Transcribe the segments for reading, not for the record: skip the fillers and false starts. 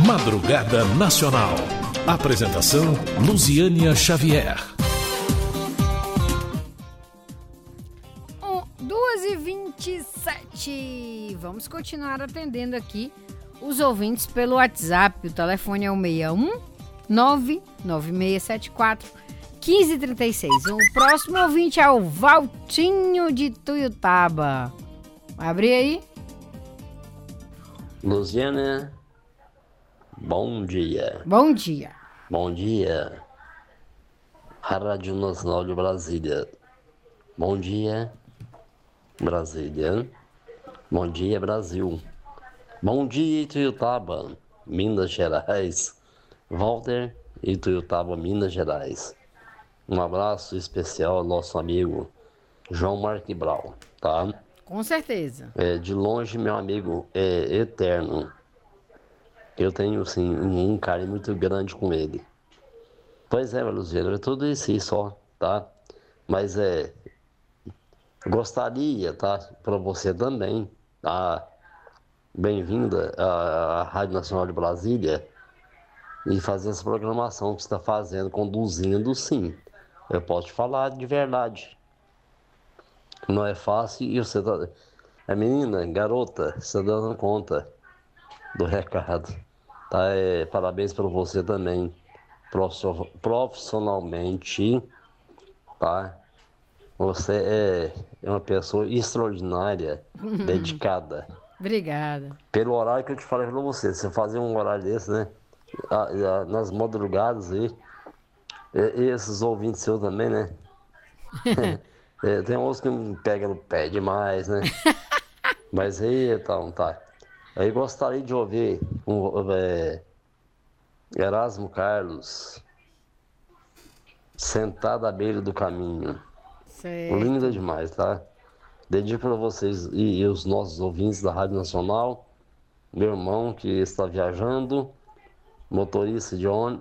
Madrugada Nacional. Apresentação Luziânia Xavier. 2h27. Vamos continuar atendendo aqui os ouvintes pelo WhatsApp. O telefone é o 61 99674 1536. O próximo ouvinte é o Valtinho de Tuiutaba. Abre aí. Luziana, bom dia. Bom dia. Bom dia, Rádio Nacional de Brasília. Bom dia, Brasília. Bom dia, Brasil. Bom dia, Ituiutaba, Minas Gerais. Walter, Ituiutaba, Minas Gerais. Um abraço especial ao nosso amigo João Marque Brau, tá? Com certeza. De longe, meu amigo é eterno. Eu tenho, sim, um carinho muito grande com ele. Pois é, Luziano, é tudo isso aí só, tá? Mas gostaria, tá? Para você também, tá? Bem-vinda à Rádio Nacional de Brasília e fazer essa programação que você está fazendo, conduzindo, sim. Eu posso te falar de verdade. Não é fácil e você tá... É menina, garota, você tá dando conta do recado. Tá? Parabéns para você também, profissionalmente, tá? Você é uma pessoa extraordinária, dedicada. Obrigada. Pelo horário que eu te falei para você fazer um horário desse, né? Nas madrugadas aí. E esses ouvintes seus também, né? Tem uns que me pegam no pé demais, né? Mas aí, então, tá. Aí gostaria de ouvir Erasmo Carlos, Sentado à Beira do Caminho. Certo. Linda demais, tá? Dedico para vocês e os nossos ouvintes da Rádio Nacional, meu irmão que está viajando, motorista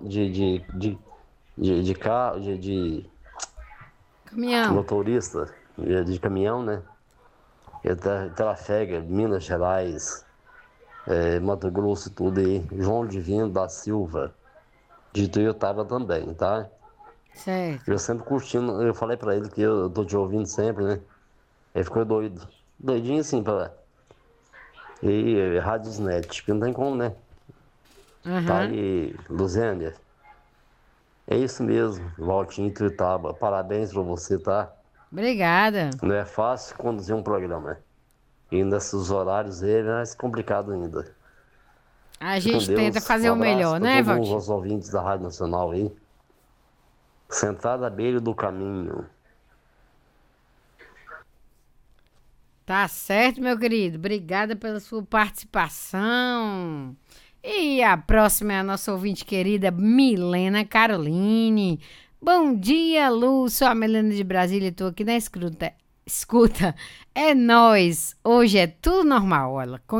de carro, Caminhão. motorista de caminhão, né? Ele trafega Minas Gerais, Mato Grosso e tudo aí. João Divino da Silva, de Tuiutaba também, tá? Certo. Eu sempre curtindo, eu falei pra ele que eu tô te ouvindo sempre, né? Ele ficou doido. Doidinho assim, E Radiosnet, que não tem como, né? Tá aí, Luzênia. É isso mesmo, Valtinho Tuiutaba. Parabéns pra você, tá? Obrigada. Não é fácil conduzir um programa, né? E nesses horários aí é mais complicado ainda. A Fique com gente tenta Deus. fazer Um o melhor, abraço pra né, todos Valtinho? os ouvintes da Rádio Nacional aí. Sentado à beira do caminho. Tá certo, meu querido. Obrigada pela sua participação. E a próxima é a nossa ouvinte querida Milena Caroline. Bom dia, Lu. Sou a Milena de Brasília e tô aqui na escuta. É nóis. Hoje é tudo normal, olha.